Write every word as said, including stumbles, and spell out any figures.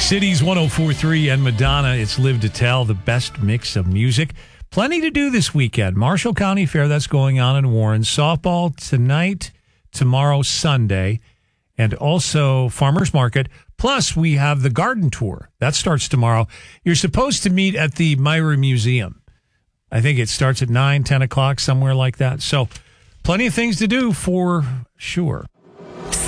Cities one oh four point three and Madonna. It's Live to Tell, the best mix of music. Plenty to do this weekend. Marshall County Fair, that's going on in Warren. Softball tonight, tomorrow, Sunday, and also Farmers Market. Plus, we have the garden tour. That starts tomorrow. You're supposed to meet at the Myra Museum. I think it starts at nine, ten o'clock, somewhere like that. So plenty of things to do for sure.